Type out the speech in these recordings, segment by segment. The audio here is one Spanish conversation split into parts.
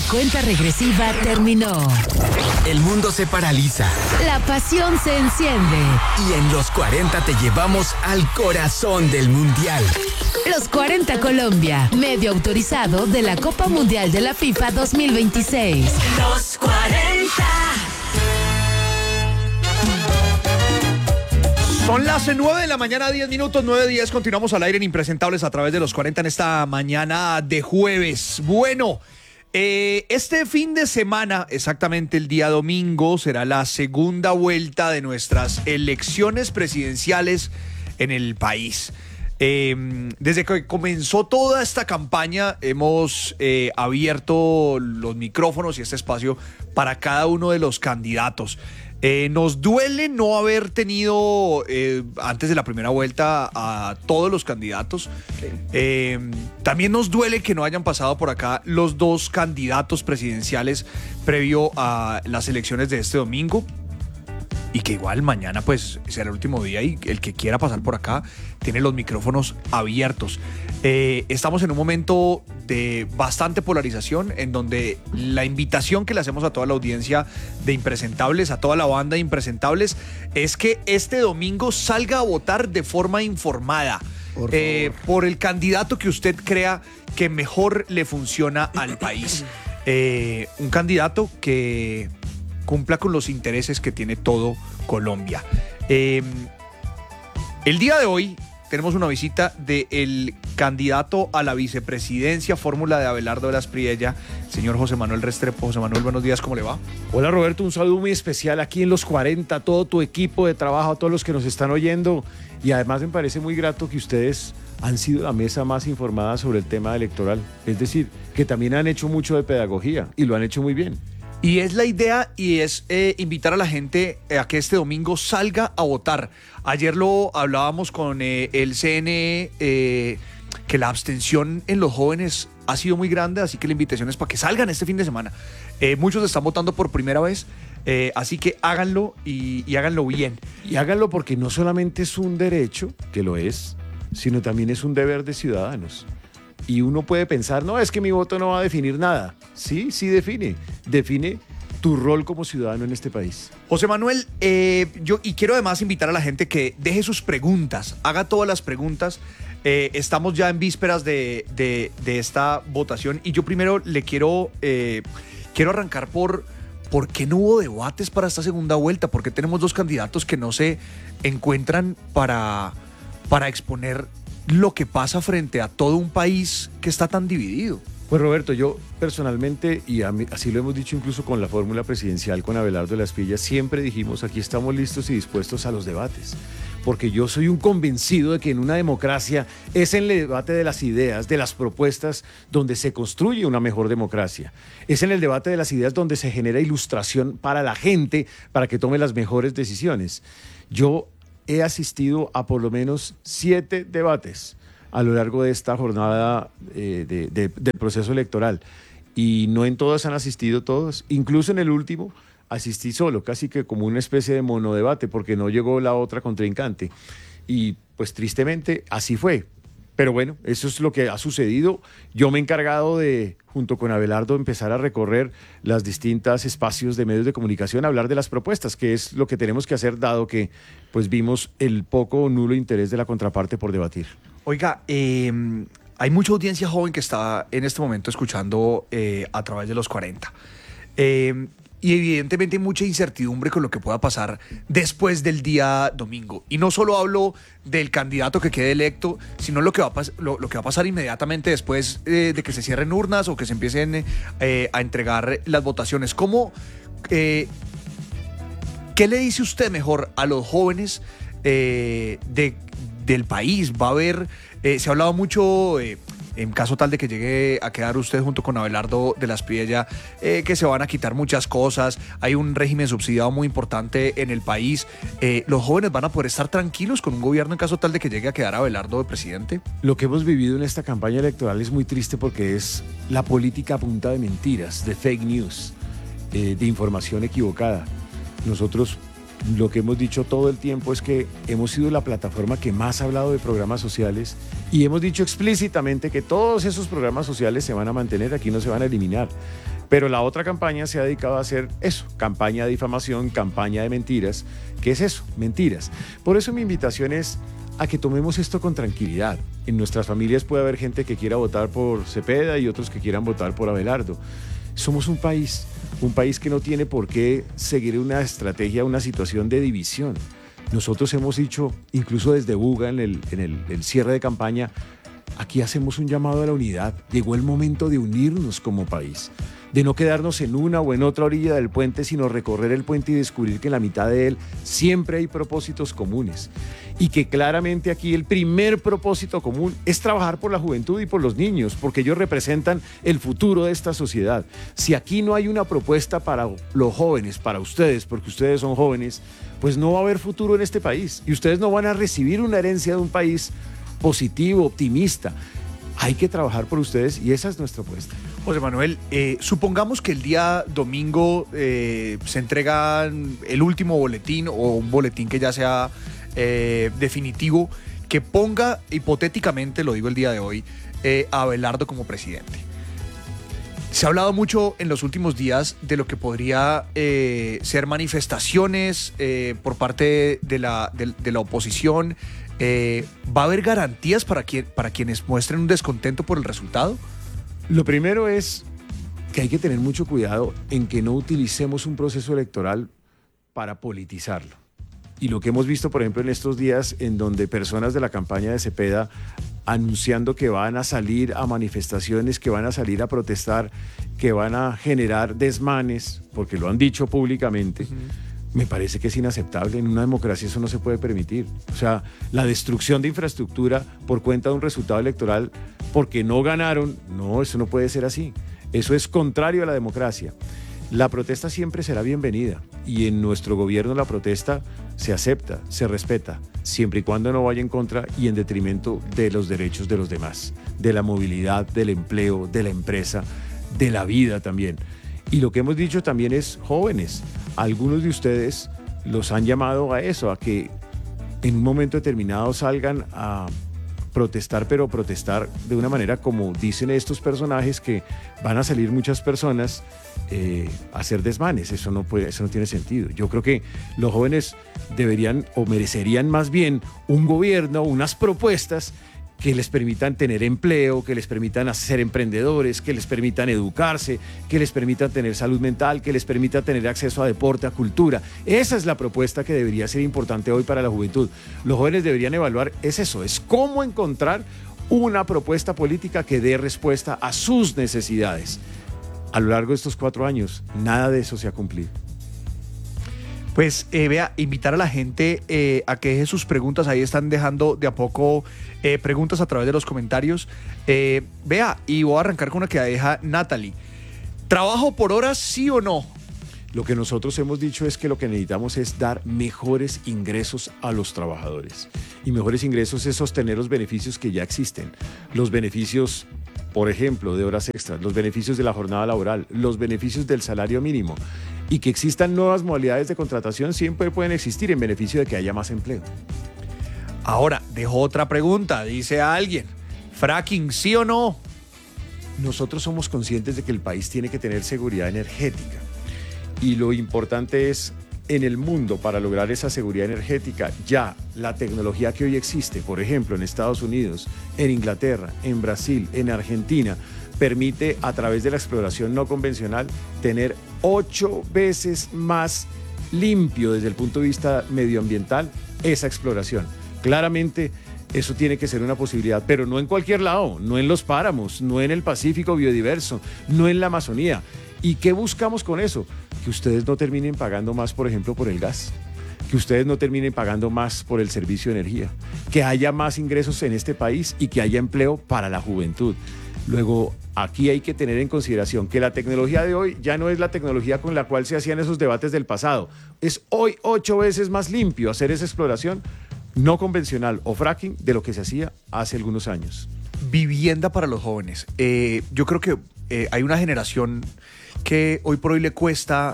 La cuenta regresiva terminó. El mundo se paraliza. La pasión se enciende. Y en los 40 te llevamos al corazón del Mundial. Los 40 Colombia, medio autorizado de la Copa Mundial de la FIFA 2026. Los 40. Son las 9 de la mañana, 10 minutos, 9:10. Continuamos al aire en Impresentables a través de los 40 en esta mañana de jueves. Bueno, este fin de semana, exactamente el día domingo, será la segunda vuelta de nuestras elecciones presidenciales en el país. Desde que comenzó toda esta campaña hemos abierto los micrófonos y este espacio para cada uno de los candidatos. Nos duele no haber tenido antes de la primera vuelta a todos los candidatos. También nos duele que no hayan pasado por acá los dos candidatos presidenciales previo a las elecciones de este domingo. Y que igual mañana pues será el último día y el que quiera pasar por acá tiene los micrófonos abiertos. Estamos en un momento de bastante polarización en donde la invitación que le hacemos a toda la audiencia de Impresentables, a toda la banda de Impresentables, es que este domingo salga a votar de forma informada por el candidato que usted crea que mejor le funciona al país. Un candidato que cumpla con los intereses que tiene todo Colombia. El día de hoy tenemos una visita del candidato a la vicepresidencia, fórmula de Abelardo de la Espriella, señor José Manuel Restrepo. José Manuel, buenos días, ¿cómo le va? Hola Roberto, un saludo muy especial aquí en Los 40, a todo tu equipo de trabajo, a todos los que nos están oyendo. Y además me parece muy grato que ustedes han sido la mesa más informada sobre el tema electoral. Es decir, que también han hecho mucho de pedagogía y lo han hecho muy bien. Y es la idea y es invitar a la gente a que este domingo salga a votar. Ayer lo hablábamos con el CNE, que la abstención en los jóvenes ha sido muy grande, así que la invitación es para que salgan este fin de semana. Muchos están votando por primera vez, así que háganlo y háganlo bien. Y háganlo porque no solamente es un derecho, que lo es, sino también es un deber de ciudadanos. Y uno puede pensar, no, es que mi voto no va a definir nada. Sí, sí define. Define tu rol como ciudadano en este país. José Manuel, yo quiero además invitar a la gente que deje sus preguntas, haga todas las preguntas. Estamos ya en vísperas de esta votación y yo primero le quiero arrancar por qué no hubo debates para esta segunda vuelta, porque tenemos dos candidatos que no se encuentran para exponer lo que pasa frente a todo un país que está tan dividido. Pues Roberto, yo personalmente, y así lo hemos dicho incluso con la fórmula presidencial con Abelardo de la Espriella, siempre dijimos, aquí estamos listos y dispuestos a los debates, porque yo soy un convencido de que en una democracia es en el debate de las ideas, de las propuestas, donde se construye una mejor democracia. Es en el debate de las ideas donde se genera ilustración para la gente, para que tome las mejores decisiones. Yo he asistido a por lo menos 7 debates a lo largo de esta jornada del proceso electoral y no en todas han asistido todos, incluso en el último asistí solo, casi que como una especie de monodebate porque no llegó la otra contrincante y pues tristemente así fue. Pero bueno, eso es lo que ha sucedido. Yo me he encargado de, junto con Abelardo, empezar a recorrer los distintos espacios de medios de comunicación, hablar de las propuestas, que es lo que tenemos que hacer, dado que pues vimos el poco o nulo interés de la contraparte por debatir. Oiga, hay mucha audiencia joven que está en este momento escuchando a través de los 40. Y evidentemente hay mucha incertidumbre con lo que pueda pasar después del día domingo. Y no solo hablo del candidato que quede electo, sino lo que va a pasar inmediatamente después de que se cierren urnas o que se empiecen a entregar las votaciones. ¿Qué le dice usted mejor a los jóvenes del país? Va a haber, se ha hablado mucho... en caso tal de que llegue a quedar usted junto con Abelardo de la Espriella, que se van a quitar muchas cosas, hay un régimen subsidiado muy importante en el país, ¿los jóvenes van a poder estar tranquilos con un gobierno en caso tal de que llegue a quedar Abelardo de presidente? Lo que hemos vivido en esta campaña electoral es muy triste porque es la política a punta de mentiras, de fake news, de información equivocada. Nosotros lo que hemos dicho todo el tiempo es que hemos sido la plataforma que más ha hablado de programas sociales Y hemos dicho explícitamente que todos esos programas sociales se van a mantener, aquí no se van a eliminar. Pero la otra campaña se ha dedicado a hacer eso, campaña de difamación, campaña de mentiras. ¿Qué es eso? Mentiras. Por eso mi invitación es a que tomemos esto con tranquilidad. En nuestras familias puede haber gente que quiera votar por Cepeda y otros que quieran votar por Abelardo. Somos un país que no tiene por qué seguir una estrategia, una situación de división. Nosotros hemos dicho, incluso desde Buga, en el cierre de campaña, aquí hacemos un llamado a la unidad. Llegó el momento de unirnos como país, de no quedarnos en una o en otra orilla del puente, sino recorrer el puente y descubrir que en la mitad de él siempre hay propósitos comunes. Y que claramente aquí el primer propósito común es trabajar por la juventud y por los niños, porque ellos representan el futuro de esta sociedad. Si aquí no hay una propuesta para los jóvenes, para ustedes, porque ustedes son jóvenes, pues no va a haber futuro en este país. Y ustedes no van a recibir una herencia de un país positivo, optimista. Hay que trabajar por ustedes y esa es nuestra apuesta. José Manuel, supongamos que el día domingo se entrega el último boletín o un boletín que ya sea definitivo, que ponga hipotéticamente, lo digo el día de hoy, a Abelardo como presidente. Se ha hablado mucho en los últimos días de lo que podría ser manifestaciones por parte de la oposición. ¿Va a haber garantías para quienes muestren un descontento por el resultado? Lo primero es que hay que tener mucho cuidado en que no utilicemos un proceso electoral para politizarlo. Y lo que hemos visto, por ejemplo, en estos días, en donde personas de la campaña de Cepeda anunciando que van a salir a manifestaciones, que van a salir a protestar, que van a generar desmanes, porque lo han dicho públicamente, me parece que es inaceptable. En una democracia eso no se puede permitir. O sea, la destrucción de infraestructura por cuenta de un resultado electoral porque no ganaron, no, eso no puede ser así. Eso es contrario a la democracia. La protesta siempre será bienvenida y en nuestro gobierno la protesta se acepta, se respeta, siempre y cuando no vaya en contra y en detrimento de los derechos de los demás, de la movilidad, del empleo, de la empresa, de la vida también. Y lo que hemos dicho también es, jóvenes, algunos de ustedes los han llamado a eso, a que en un momento determinado salgan a protestar, pero protestar de una manera como dicen estos personajes, que van a salir muchas personas a hacer desmanes. Eso no tiene sentido. Yo creo que los jóvenes deberían o merecerían más bien un gobierno, unas propuestas que les permitan tener empleo, que les permitan ser emprendedores, que les permitan educarse, que les permitan tener salud mental, que les permitan tener acceso a deporte, a cultura. Esa es la propuesta que debería ser importante hoy para la juventud. Los jóvenes deberían evaluar, es eso, es cómo encontrar una propuesta política que dé respuesta a sus necesidades. A lo largo de estos 4 años, nada de eso se ha cumplido. Pues vea, invitar a la gente a que deje sus preguntas. Ahí están dejando de a poco preguntas a través de los comentarios. Vea, y voy a arrancar con una que deja Natalie. ¿Trabajo por horas, sí o no? Lo que nosotros hemos dicho es que lo que necesitamos es dar mejores ingresos a los trabajadores. Y mejores ingresos es sostener los beneficios que ya existen. Los beneficios, por ejemplo, de horas extras, los beneficios de la jornada laboral, los beneficios del salario mínimo. Y que existan nuevas modalidades de contratación siempre pueden existir en beneficio de que haya más empleo. Ahora, dejo otra pregunta, dice alguien. ¿Fracking, sí o no? Nosotros somos conscientes de que el país tiene que tener seguridad energética. Y lo importante es, en el mundo, para lograr esa seguridad energética, ya la tecnología que hoy existe, por ejemplo, en Estados Unidos, en Inglaterra, en Brasil, en Argentina, permite, a través de la exploración no convencional, tener 8 veces más limpio desde el punto de vista medioambiental esa exploración. Claramente eso tiene que ser una posibilidad, pero no en cualquier lado, no en los páramos, no en el Pacífico biodiverso, no en la Amazonía. ¿Y qué buscamos con eso? Que ustedes no terminen pagando más, por ejemplo, por el gas, que ustedes no terminen pagando más por el servicio de energía, que haya más ingresos en este país y que haya empleo para la juventud. Luego, aquí hay que tener en consideración que la tecnología de hoy ya no es la tecnología con la cual se hacían esos debates del pasado. Es hoy 8 veces más limpio hacer esa exploración no convencional o fracking de lo que se hacía hace algunos años. Vivienda para los jóvenes. Yo creo que hay una generación que hoy por hoy le cuesta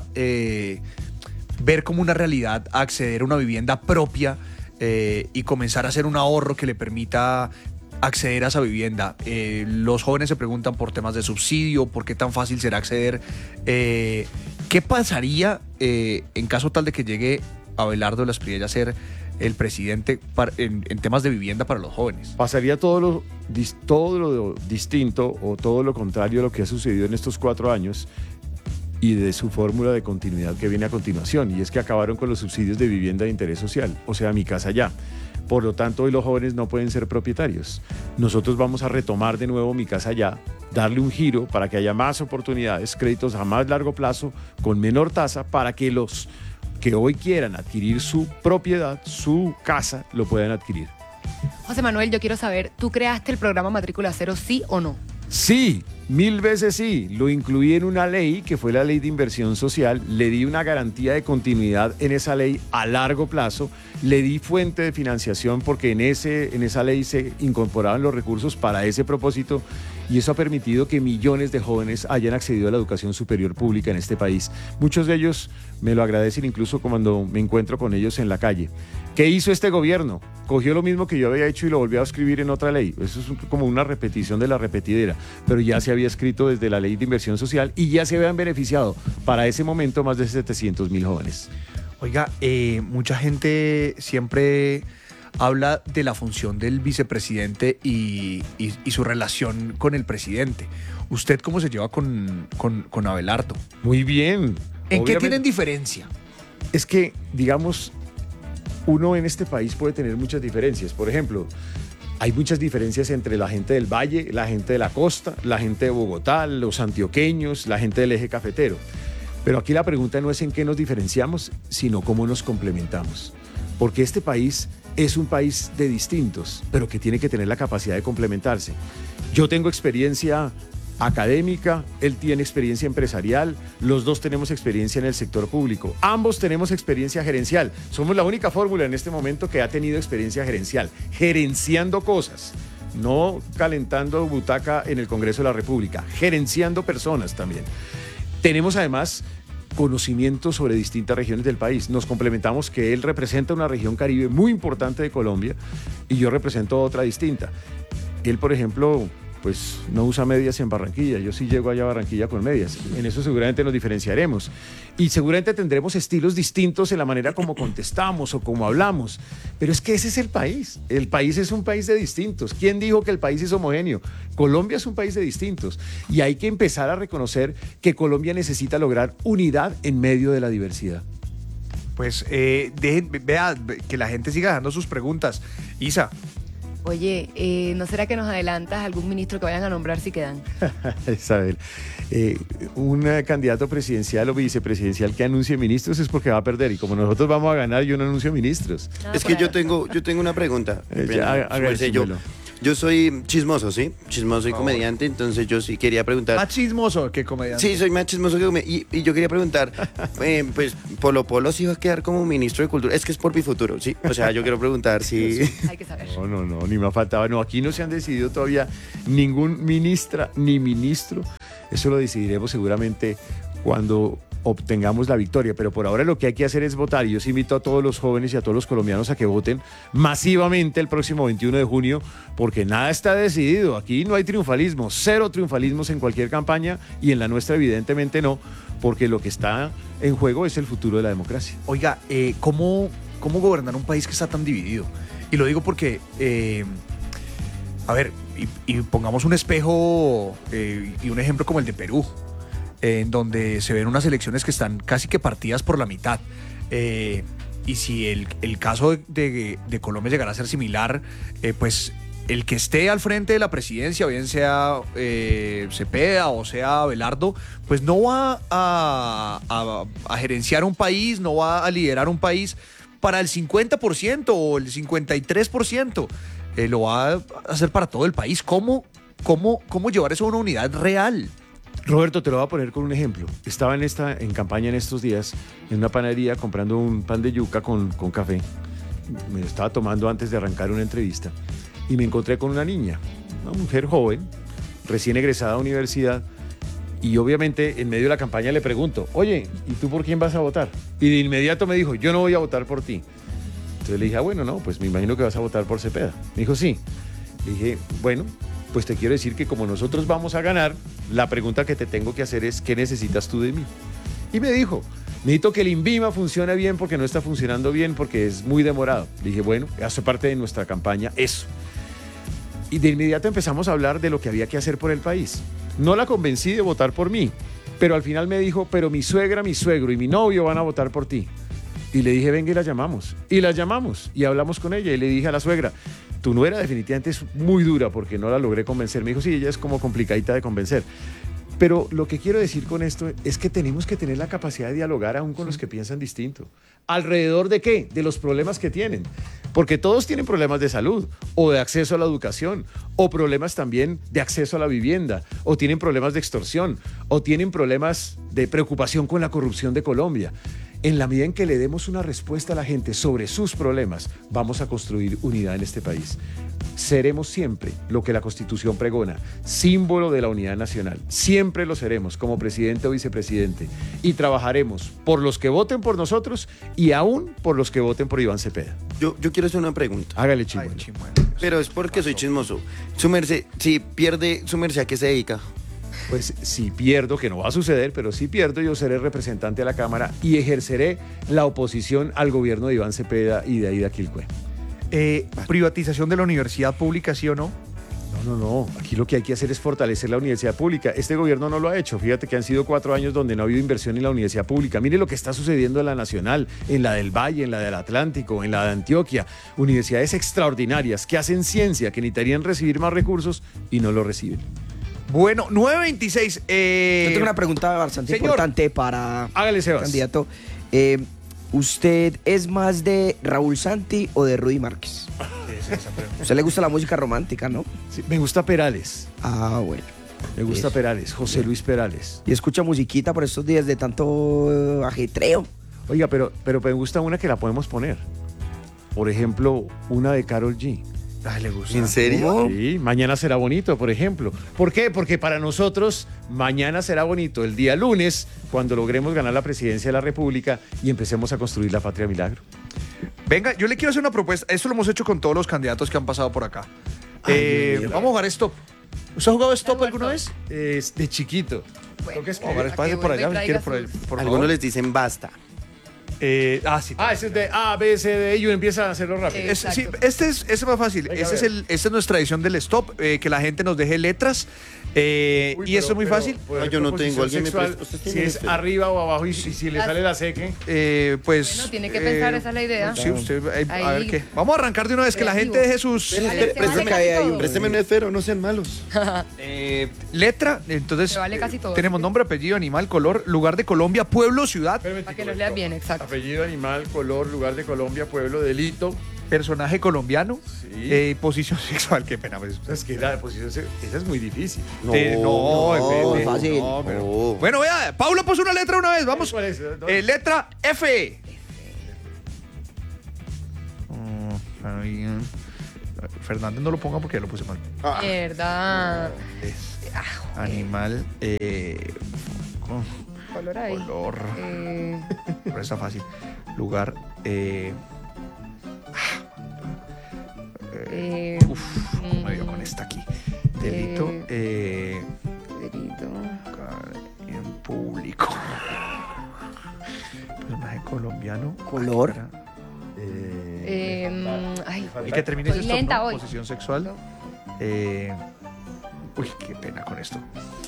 ver como una realidad acceder a una vivienda propia y comenzar a hacer un ahorro que le permita acceder a esa vivienda. Los jóvenes se preguntan por temas de subsidio, por qué tan fácil será acceder. ¿Qué pasaría en caso tal de que llegue Abelardo Lasprilla a ser el presidente en temas de vivienda para los jóvenes? Pasaría todo lo distinto o todo lo contrario a lo que ha sucedido en estos 4 años y de su fórmula de continuidad que viene a continuación, y es que acabaron con los subsidios de vivienda de interés social, o sea, Mi Casa Ya. Por lo tanto, hoy los jóvenes no pueden ser propietarios. Nosotros vamos a retomar de nuevo Mi Casa Ya, darle un giro para que haya más oportunidades, créditos a más largo plazo, con menor tasa, para que los que hoy quieran adquirir su propiedad, su casa, lo puedan adquirir. José Manuel, yo quiero saber, ¿tú creaste el programa Matrícula Cero, sí o no? Sí, 1000 veces sí. Lo incluí en una ley, que fue la Ley de Inversión Social. Le di una garantía de continuidad en esa ley a largo plazo. Le di fuente de financiación porque en esa ley se incorporaban los recursos para ese propósito, y eso ha permitido que millones de jóvenes hayan accedido a la educación superior pública en este país. Muchos de ellos me lo agradecen incluso cuando me encuentro con ellos en la calle. ¿Qué hizo este gobierno? Cogió lo mismo que yo había hecho y lo volvió a escribir en otra ley. Eso es como una repetición de la repetidera, pero ya se había escrito desde la Ley de Inversión Social y ya se habían beneficiado para ese momento más de 700.000 jóvenes. Oiga, mucha gente siempre habla de la función del vicepresidente y su relación con el presidente. ¿Usted cómo se lleva con Abelardo? Muy bien. ¿En qué tienen diferencia? Es que, digamos, uno en este país puede tener muchas diferencias. Por ejemplo, hay muchas diferencias entre la gente del Valle, la gente de la costa, la gente de Bogotá, los antioqueños, la gente del eje cafetero. Pero aquí la pregunta no es en qué nos diferenciamos, sino cómo nos complementamos. Porque este país es un país de distintos, pero que tiene que tener la capacidad de complementarse. Yo tengo experiencia académica, él tiene experiencia empresarial, los dos tenemos experiencia en el sector público, ambos tenemos experiencia gerencial. Somos la única fórmula en este momento que ha tenido experiencia gerencial, gerenciando cosas, no calentando butaca en el Congreso de la República, gerenciando personas también. Tenemos además conocimiento sobre distintas regiones del país. Nos complementamos, que él representa una región caribe muy importante de Colombia y yo represento otra distinta. Él, por ejemplo, pues no usa medias en Barranquilla. Yo sí llego allá a Barranquilla con medias. En eso seguramente nos diferenciaremos. Y seguramente tendremos estilos distintos en la manera como contestamos o como hablamos. Pero es que ese es el país. El país es un país de distintos. ¿Quién dijo que el país es homogéneo? Colombia es un país de distintos. Y hay que empezar a reconocer que Colombia necesita lograr unidad en medio de la diversidad. Pues vea, que la gente siga dando sus preguntas. Isa. Oye, ¿no será que nos adelantas algún ministro que vayan a nombrar si quedan? Isabel, un candidato presidencial o vicepresidencial que anuncie ministros es porque va a perder, y como nosotros vamos a ganar, yo no anuncio ministros. Es que yo tengo una pregunta. Yo soy chismoso, ¿sí? Chismoso y comediante, entonces yo sí quería preguntar. ¿Más chismoso que comediante? Sí, soy más chismoso que comediante. Y yo quería preguntar, pues, Polo sí va a quedar como ministro de Cultura. Es que es por mi futuro, ¿sí? O sea, yo quiero preguntar si... Hay que saber. No, ni me faltaba. No, aquí no se han decidido todavía ningún ministra ni ministro. Eso lo decidiremos seguramente cuando obtengamos la victoria, pero por ahora lo que hay que hacer es votar, y yo sí invito a todos los jóvenes y a todos los colombianos a que voten masivamente el próximo 21 de junio, porque nada está decidido. Aquí no hay triunfalismo, cero triunfalismos en cualquier campaña, y en la nuestra evidentemente no, porque lo que está en juego es el futuro de la democracia. Oiga, ¿cómo gobernar un país que está tan dividido? Y lo digo porque, a ver, y pongamos un espejo y un ejemplo como el de Perú, en donde se ven unas elecciones que están casi que partidas por la mitad. Y si el caso de Colombia llegara a ser similar, pues el que esté al frente de la presidencia, bien sea Cepeda o sea Abelardo, pues no va a gerenciar un país, no va a liderar un país para el 50% o el 53%. Lo va a hacer para todo el país. ¿Cómo llevar eso a una unidad real? Roberto, te lo voy a poner con un ejemplo. Estaba en campaña en estos días en una panadería comprando un pan de yuca con café. Me lo estaba tomando antes de arrancar una entrevista y me encontré con una niña, una mujer joven, recién egresada a universidad, y obviamente en medio de la campaña le pregunto, oye, ¿y tú por quién vas a votar? Y de inmediato me dijo, yo no voy a votar por ti. Entonces le dije, bueno, no, pues me imagino que vas a votar por Cepeda. Me dijo, sí. Le dije, bueno, pues te quiero decir que como nosotros vamos a ganar, la pregunta que te tengo que hacer es, ¿qué necesitas tú de mí? Y me dijo, necesito que el INVIMA funcione bien porque no está funcionando bien, porque es muy demorado. Le dije, bueno, hace parte de nuestra campaña eso. Y de inmediato empezamos a hablar de lo que había que hacer por el país. No la convencí de votar por mí, pero al final me dijo, pero mi suegra, mi suegro y mi novio van a votar por ti. Y le dije, venga y la llamamos. Y la llamamos y hablamos con ella y le dije a la suegra, tu nuera definitivamente es muy dura porque no la logré convencer. Me dijo, sí, ella es como complicadita de convencer. Pero lo que quiero decir con esto es que tenemos que tener la capacidad de dialogar aún con los que piensan distinto. ¿Alrededor de qué? De los problemas que tienen. Porque todos tienen problemas de salud, o de acceso a la educación, o problemas también de acceso a la vivienda, o tienen problemas de extorsión, o tienen problemas de preocupación con la corrupción de Colombia. En la medida en que le demos una respuesta a la gente sobre sus problemas, vamos a construir unidad en este país. Seremos siempre lo que la Constitución pregona, símbolo de la unidad nacional. Siempre lo seremos como presidente o vicepresidente. Y trabajaremos por los que voten por nosotros y aún por los que voten por Iván Cepeda. Yo quiero hacer una pregunta. Hágale, Chimuelo. Ay, Chimuelo. Pero es porque soy chismoso. Su merced, si pierde, su merced, ¿a qué se dedica? Pues si pierdo, que no va a suceder, pero si pierdo, yo seré representante a la Cámara y ejerceré la oposición al gobierno de Iván Cepeda y de Aida Quilcue. Privatización de la universidad pública, ¿sí o no? No. Aquí lo que hay que hacer es fortalecer la universidad pública. Este gobierno no lo ha hecho. Fíjate que han sido 4 años donde no ha habido inversión en la universidad pública. Mire lo que está sucediendo en la Nacional, en la del Valle, en la del Atlántico, en la de Antioquia. Universidades extraordinarias que hacen ciencia, que necesitarían recibir más recursos y no lo reciben. Bueno, 9:26. Yo tengo una pregunta bastante señor, importante para hágale, Sebas. el candidato. ¿Usted es más de Raúl Santi o de Rudy Márquez? ¿A usted le gusta la música romántica, no? Sí, me gusta Perales. Ah, bueno. Me gusta Eso. Perales, José Luis Perales. Y escucha musiquita por estos días de tanto ajetreo. Oiga, pero me gusta una que la podemos poner. Por ejemplo, una de Karol G. Ay, le gusta. ¿En serio? Sí, mañana será bonito, por ejemplo. ¿Por qué? Porque para nosotros mañana será bonito el día lunes, cuando logremos ganar la presidencia de la República y empecemos a construir la patria milagro. Venga, yo le quiero hacer una propuesta. Esto lo hemos hecho con todos los candidatos que han pasado por acá. Vamos a jugar stop. ¿Usted ha jugado stop alguna vez? De chiquito. Bueno, Creo que Vamos a ver, pase por allá. ¿Quiere por favor? Algunos les dicen basta. Sí. Ese es de A, B, C, D, y uno empieza a hacerlo rápido. Sí, este es más fácil. Venga, Esta es nuestra edición del stop, que la gente nos deje letras. Y eso es muy fácil. Yo no tengo, alguien me sexual, presta- usted si tiene es usted. arriba o abajo y si le sale la seque. Pues. Bueno, tiene que pensar, esa es la idea. Sí, usted. A Ahí. ver qué. Vamos a arrancar de una vez, que la gente Creativo. deje sus. Préstame casi todo. Présteme un esfero, no sean malos. Letra, entonces. Me vale casi todo. Tenemos nombre, apellido, animal, color, lugar de Colombia, pueblo, ciudad, Para que los leas bien, exacto. Apellido, animal, color, lugar de Colombia, pueblo, delito. personaje colombiano, Sí. posición sexual. Qué pena. Pues. Es que la posición, esa es muy difícil. No, no, fácil. no, pero- No. Bueno, vea, Paula puso una letra una vez. Vamos. ¿Cuál es? Letra F. Fernández no lo ponga porque ya lo puse mal. Mierda. Animal. Color ahí. Color. Pero está fácil. Lugar. Me dio con esta aquí. Delito. Delito. En público. Personaje colombiano. Color. Ay, Y que termine Estoy esto, lenta ¿no? hoy. Posición sexual. Uy, qué pena con esto.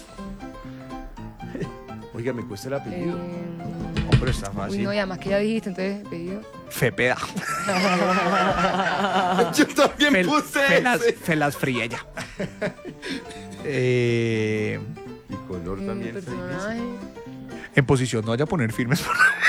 Oiga, me cuesta el apellido. No, pero está Uy, fácil. no, y además que ya dijiste, entonces, pedido. Fepeda. Yo también puse ese. Felas Friella. Y color también. Personaje. En posición, no vaya a poner firmes.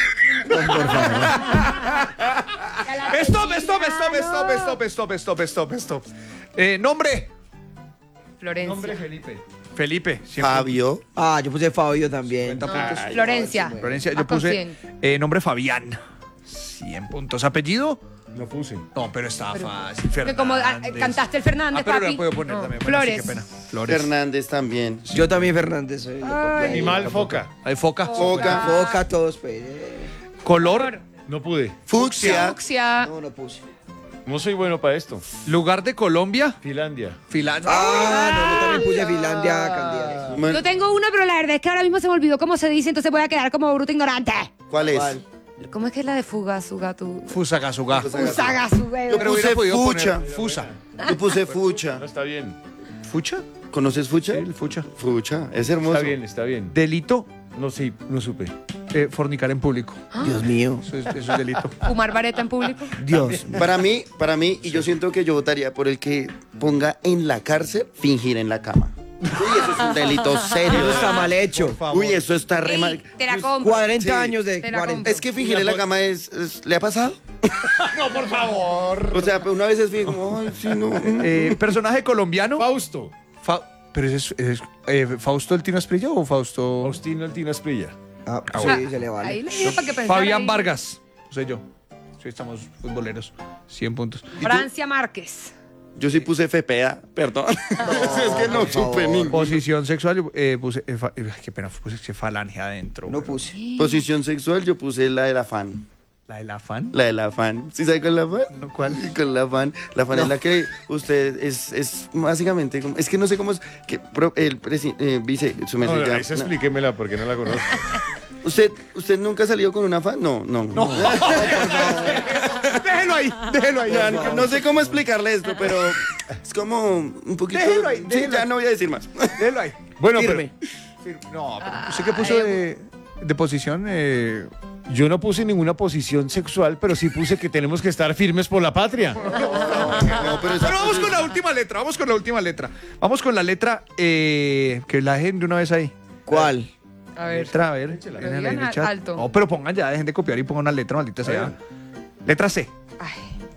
Stop. Nombre. Florencia. Nombre Felipe. Felipe. Fabio. Ah, yo puse Fabio también. 50 puntos. Florencia. Florencia, yo Vas con puse 100. nombre Fabián. 100 puntos. ¿Apellido? No puse. No, pero está fácil. Que Fernández. como cantaste el Fernández, pero papi. la puedo poner No, también. Bueno, sí, Flores. qué pena. Flores. Fernández también. Yo también Fernández. Soy Animal, foca. Hay foca. Foca. Foca todos, pues. Color. No pude. Fucsia. Fucsia. No puse. No soy bueno para esto. Lugar de Colombia. Finlandia. Finlandia. No, yo también puse Finlandia, candidato. Bueno, Yo tengo una, pero la verdad es que ahora mismo se me olvidó cómo se dice, entonces voy a quedar como bruto ignorante. ¿cuál es? ¿Cómo es que es la de Fugasugatu? Fusagasugá. Fusagasugatu. Yo Pero hubiera puse podido fucha. poner Fusa. Yo puse fucha. No, está bien. ¿Fucha? ¿Conoces fucha? Sí, el fucha. Fucha, es hermoso. Está bien, está bien. Delito, No, sí, no supe. fornicar en público. Dios mío. Eso es delito. ¿Fumar vareta en público? Dios. Para mí, y yo siento que yo votaría por el que ponga en la cárcel fingir en la cama. Uy, eso es un delito serio. Eso está mal hecho. Uy, eso está re Ey, mal. te la compro. 40 Sí. años de Te la 40. Es que fingir en la cama ¿le ha pasado? No, por favor. O sea, una vez es como, ay, sí, no. Personaje colombiano. Fausto. Pero ese es ¿Fausto el Tino Asprilla o Fausto? Faustino el Tino Asprilla. Ah, O sea, sí, se le Ahí vale. le dije para que pensara. Fabián ahí. Vargas. Soy yo. Sí, estamos futboleros. 100 puntos. Francia Márquez. Yo sí puse FPA, perdón. Es que no supe ni. Posición sexual, yo, puse. Qué pena, puse falange adentro. No güey. puse. Posición sexual, yo puse la del afán. ¿La del afán? La del afán. ¿Sí sabe con la afán? No, ¿cuál? Con la afán. La afán es la que usted es básicamente. Es que no sé cómo es. Que el vice, su No, merced, ya- esa explíquemela porque no la conozco. ¿Usted nunca ha salido con un afán? No. Déjelo ahí, déjelo ahí. Ya, no sé cómo explicarle esto, pero es como un poquito. Déjelo ahí, Sí, déjelo ya ahí. no voy a decir más. Déjelo ahí. Bueno, Firme. No, pero ¿usted qué puso de posición? pero yo no puse ninguna posición sexual, pero sí puse que tenemos que estar firmes por la patria. No, pero esa- Pero vamos con la última letra, vamos con la última letra. Vamos con la letra que la dejen de una vez ahí. ¿Cuál? A ver. Letra, a ver. Pero déjenla ahí en digan el chat. alto. No, pero pongan ya, dejen de copiar y pongan una letra, maldita sea. Letra C. Ay.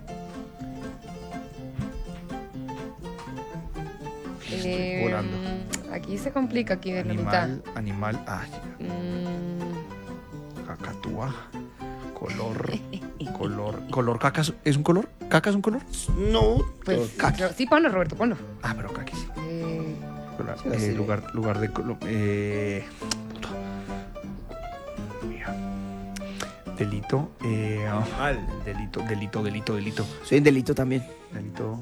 Volando. Aquí se complica, aquí en la mitad. Animal, ay, Mm, cacatúa, color, caca, ¿es un color? ¿Caca es un color? No. pues, sí, ponlo, Roberto, ponlo. Ah, pero caqui sí. Eh, Lugar de puta. Mira. Delito, delito. Soy en delito también. Delito,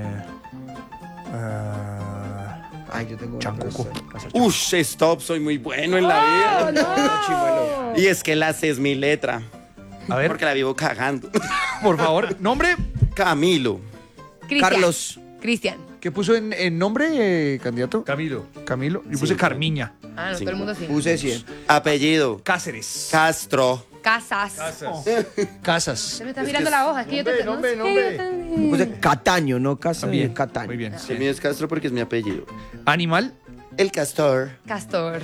Ay, yo tengo una Chancuco. profesora. Ush, stop, soy muy bueno en la vida. Y es que la C es mi letra. A ver, Porque la vivo cagando. por favor, nombre. Camilo. Cristian. Carlos. Cristian. ¿Qué puso en nombre, candidato? Camilo. Camilo. Yo puse Carmiña. Ah, no, todo el mundo sí. Puse 100. Apellido. Cáceres. Castro. Casas. Casas. Se me está mirando la hoja, es que yo te nombre, no nombre. sé, yo también. Puse Cataño, no Casa. También. Cataño. Muy bien. El mío es Castro porque es mi apellido. Animal. El castor. Castor.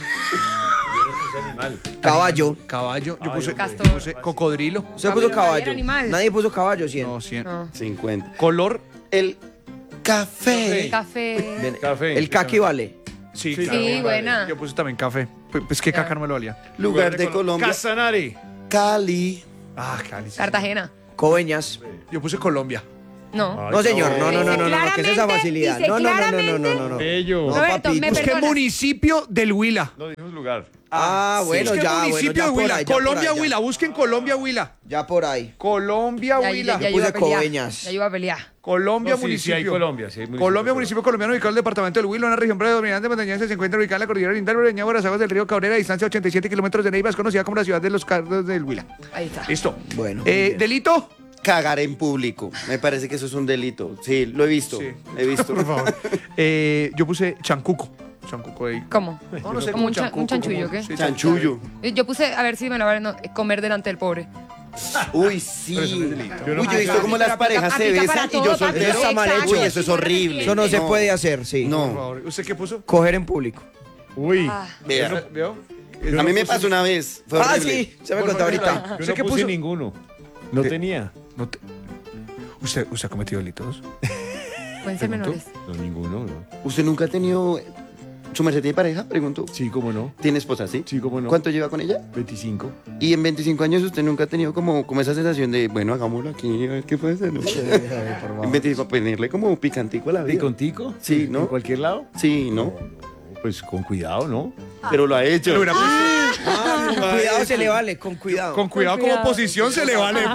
Caballo. Caballo. Yo puse, Castor. yo puse cocodrilo. Usted puso Camilo, caballo. animal. Nadie puso caballo, 100. No, 100. No. 50. Color. El café. Café. Café. El caqui vale. Sí, Sí, claro. Sí, buena. Yo puse también café. Pues que caca no me lo valía. Lugar de Colombia. Casanare. Cali. Ah, Cali. sí. Cartagena. Coveñas. Yo puse Colombia. No. No, señor. No, Dice ¿qué es esa claramente, facilidad? dice No. claramente. Bello. No, Roberto, papi, me Busqué perdonas. municipio del Huila. No dijimos lugar. Ah, bueno, Busqué ya, municipio bueno, ya de por Huila. ahí, ya por Colombia, ahí, ya. Huila. Busquen Colombia, Huila. Ya por ahí. Colombia, Ya, Huila. ya, Puse iba a pelear. Coveñas. Ya iba a pelear. Colombia, No, sí, municipio. sí hay Colombia, sí hay municipio Colombia, de municipio colombiano ubicado en el departamento del Huila, una región predominante montañosa, se encuentra ubicada en la cordillera oriental, Breña, las aguas del río Cabrera, a distancia de 87 kilómetros de Neiva, es conocida como la ciudad de los cardos del Huila. Ahí está. Listo. Bueno, muy bien. Delito. Cagar en público. Me parece que eso es un delito. Sí, lo he visto. Sí. He visto. Por favor. Yo puse chancuco. Chancuco ahí. ¿Cómo? No sé, Como un chanchullo, ¿qué? Sí, Chanchullo. Yo puse, a ver si me la vale, no, comer delante del pobre. Uy, sí. Pero eso no es delito. Yo no Uy, yo he visto cómo las parejas se Aplica para besan y todo, yo papi. soltero. Eso está mal Exacto, hecho. Uy, eso es sí, horrible. Eso no se No. puede hacer, sí. Por No. favor. ¿Usted qué puso? Coger en público. Uy. Ah. Vea. ¿Veo? A mí me pasó una vez. Fue Ah, horrible. sí, se me contó ahorita. Yo ¿Usted no qué puse puso? ninguno. No tenía. No te- ¿Usted ha cometido delitos? Pueden ser menores. No, ninguno, no. ¿Usted nunca ha tenido su merced de pareja? Pregunto. Sí, cómo no. ¿Tiene esposa, sí? Sí, cómo no. ¿Cuánto lleva con ella? 25. Y en 25 años usted nunca ha tenido como esa sensación de, bueno, hagámoslo aquí, a ver qué puede ser. ¿no? En 25, ponerle como picantico a la ¿Y vida. contigo? Sí, ¿no? ¿En cualquier lado? Sí, ¿no? Pues con cuidado, ¿no? Pero lo ha hecho. Lo hubiera puesto. Con cuidado se le vale, con cuidado. Con cuidado como posición se le vale.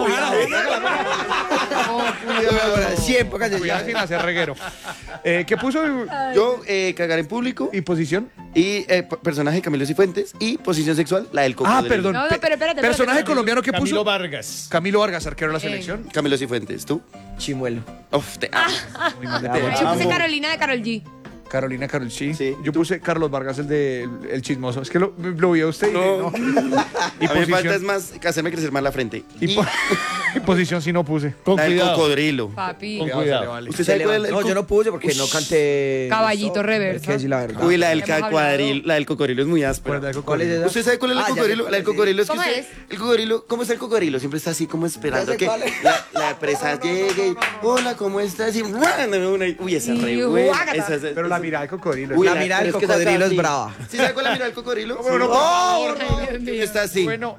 Siempre, Cuidado sin hacer reguero. ¿Qué puso? Yo, cagar en público. ¿Y posición? Y personaje de Camilo Cifuentes. Y posición sexual, la del cocodrilo. Perdón. No, pero espérate. Personaje colombiano que Camilo puso. Vargas. Camilo Vargas, arquero de la selección. Camilo Cifuentes, ¿tú? Chimuelo. Uf, te amo. Muy mal de Ya, tema. Yo puse Carolina de Karol G. Carolina Carol, sí. Sí. Yo puse Carlos Vargas, el chismoso. Es que lo vi a usted. No. Y A mí me posición. falta es más hacerme crecer más la frente. Y posición sí no puse. Con la del cuidado. cocodrilo. Papi. Con Se cuidado. le vale. ¿Usted sabe cuál es No, yo no puse porque no canté. Caballito Hay reverso. que decir la verdad. Uy, la del Hemos cocodrilo, la del cocodrilo es muy áspera. ¿Cuál es esa? ¿Usted sabe cuál es el Ah, ya sé cocodrilo? cuál La del es, sí. cocodrilo es que ¿Cómo usted, es? el cocodrilo, ¿cómo está el cocodrilo? Siempre está así como esperando Ya sé que cuál es. la presa llegue y hola, ¿cómo estás? Y uy, esa Y re buena. guácata. Pero la mirada del cocodrilo. Uy, La mirada del pero es que cocodrilo está es así. brava. ¿Sí sabe cuál es la mirada del cocodrilo? ¿Cómo no? ¡Oh, Dios mío. Está así. Bueno,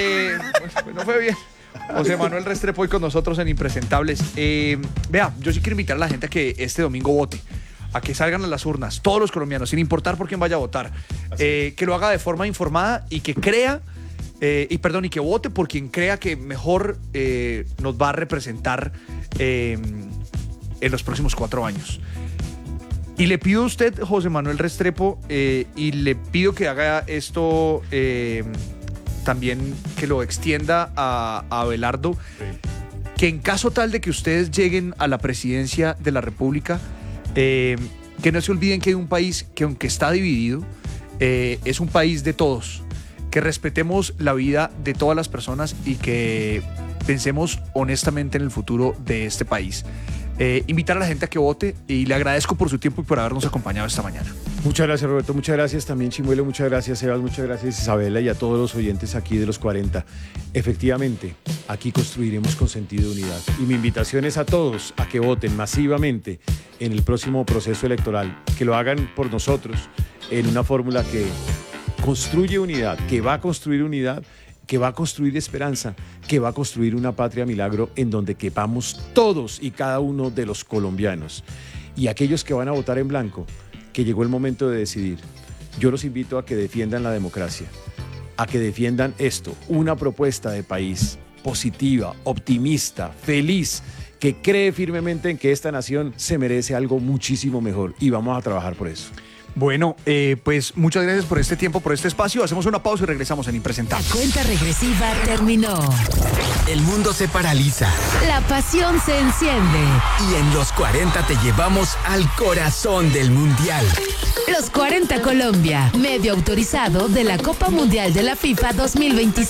no fue bien. José Manuel Restrepo hoy con nosotros en Impresentables. Vea, yo sí quiero invitar a la gente a que este domingo vote, a que salgan a las urnas, todos los colombianos, sin importar por quién vaya a votar, que lo haga de forma informada y que crea, y que vote por quien crea que mejor nos va a representar en los próximos 4 años. Y le pido a usted, José Manuel Restrepo, y le pido que haga esto también, que lo extienda a Abelardo, que en caso tal de que ustedes lleguen a la presidencia de la República, que no se olviden que hay un país que, aunque está dividido, es un país de todos, que respetemos la vida de todas las personas y que pensemos honestamente en el futuro de este país. Invitar a la gente a que vote, y le agradezco por su tiempo y por habernos acompañado esta mañana. Muchas gracias, Roberto. Muchas gracias también, Chimuelo. Muchas gracias, Sebas. Muchas gracias, Isabela, y a todos los oyentes aquí de los 40. Efectivamente, aquí construiremos con sentido de unidad. Y mi invitación es a todos a que voten masivamente en el próximo proceso electoral, que lo hagan por nosotros en una fórmula que construye unidad, que va a construir unidad, que va a construir esperanza, que va a construir una patria milagro en donde quepamos todos y cada uno de los colombianos. Y aquellos que van a votar en blanco, que llegó el momento de decidir. Yo los invito a que defiendan la democracia, a que defiendan esto, una propuesta de país positiva, optimista, feliz, que cree firmemente en que esta nación se merece algo muchísimo mejor, y vamos a trabajar por eso. Bueno, pues muchas gracias por este tiempo, por este espacio. Hacemos una pausa y regresamos en Impresentables. La cuenta regresiva terminó. El mundo se paraliza La pasión se enciende. y en los 40 te llevamos al corazón del Mundial. Los 40 Colombia, medio autorizado de la Copa Mundial de la FIFA 2026.